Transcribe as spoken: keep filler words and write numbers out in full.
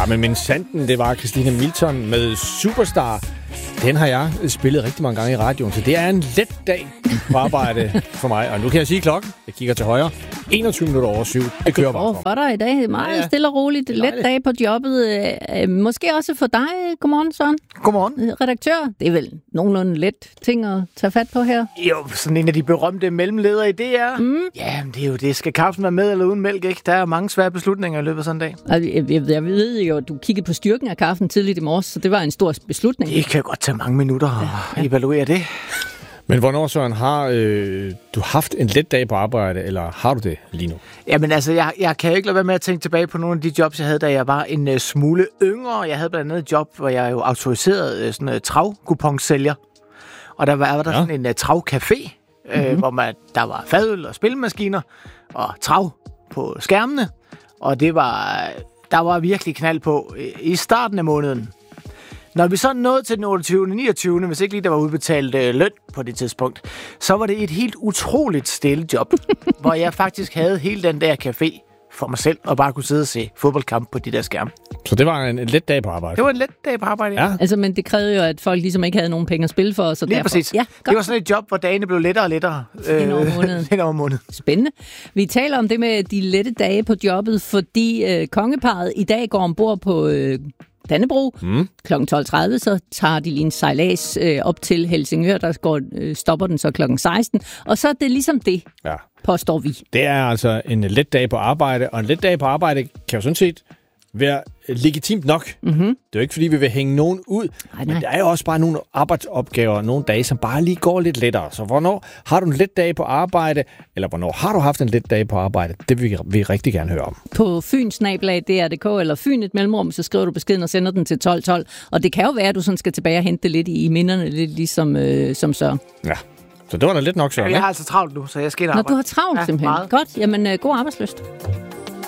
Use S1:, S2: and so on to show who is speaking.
S1: Ja, men min sanden, det var Christina Milton med Superstar. Den har jeg spillet rigtig mange gange i radioen, så det er en let dag på arbejde for mig. Og nu kan jeg sige klokken. Jeg kigger til højre. enogtyve minutter over syv. Det kører bare
S2: for dig i dag. Meget ja, ja. Stille og roligt. Let dag på jobbet. Måske også for dig. Godmorgen, Søren.
S3: Godmorgen.
S2: Redaktør. Det er vel nogenlunde let ting at tage fat på her.
S3: Jo, sådan en af de berømte mellemledere i D R. Mm. Ja, det er jo det. Skal kaffen være med eller uden mælk, ikke? Der er mange svære beslutninger i løbet af sådan en dag.
S2: Jeg, jeg, jeg ved jo, at du kiggede på styrken af kaffen tidligt i morges, så det var en stor beslutning.
S3: Det kan godt tage mange minutter at ja, ja. evaluere det.
S1: Men hvornår, Søren, har øh, du haft en let dag på arbejde, eller har du det lige nu?
S3: Jamen altså, jeg, jeg kan jo ikke lade være med at tænke tilbage på nogle af de jobs, jeg havde, da jeg var en uh, smule yngre. Jeg havde blandt andet et job, hvor jeg jo autoriseret uh, sådan en uh, travkuponsælger. Og der var, var der ja. sådan en uh, travcafé, uh, mm-hmm. hvor man, der var fadøl og spilmaskiner og trav på skærmene. Og det var, der var virkelig knald på i starten af måneden. Når vi så nåede til den otteogtyvende niogtyvende hvis ikke lige der var udbetalt øh, løn på det tidspunkt, så var det et helt utroligt stille job, hvor jeg faktisk havde hele den der café for mig selv, og bare kunne sidde og se fodboldkamp på de der skærme.
S1: Så det var en, en let dag på arbejde?
S3: Det var en let dag på arbejde, ja.
S2: ja. Altså, men det krævede jo, at folk ligesom ikke havde nogen penge at spille for. Så
S3: lige
S2: derfor...
S3: præcis.
S2: Ja,
S3: det var sådan et job, hvor dagene blev lettere og lettere.
S2: Hen over måneden.
S3: Hen over måneden.
S2: Spændende. Vi taler om det med de lette dage på jobbet, fordi øh, kongeparret i dag går ombord på... Øh, Dannebro. Mm. klokken tolv tredive, så tager de lige en sejlads øh, op til Helsingør, der går, øh, stopper den så klokken seksten. Og så er det ligesom det, ja. påstår vi.
S1: Det er altså en let dag på arbejde, og en let dag på arbejde kan jo sådan set være legitimt nok. Mm-hmm. Det er jo ikke, fordi vi vil hænge nogen ud, nej, nej. Men der er jo også bare nogle arbejdsopgaver, nogle dage, som bare lige går lidt lettere. Så hvornår har du en let dag på arbejde, eller hvornår har du haft en let dag på arbejde? Det vil vi rigtig gerne høre om.
S2: På fynsnablag punktum d r punktum d k eller Fyn et mellemrum, så skriver du beskeden og sender den til tolv tolv. Og det kan jo være, at du sådan skal tilbage og hente det lidt i, i minderne, lidt ligesom øh, som Søren.
S1: Ja. Så det var da lidt nok, Søren.
S3: Jeg har altså travlt nu, så jeg skal ind og arbejde.
S2: Nå, du har travlt
S3: ja,
S2: simpelthen.
S3: Meget.
S2: Godt. Jamen, øh, god arbejdslyst.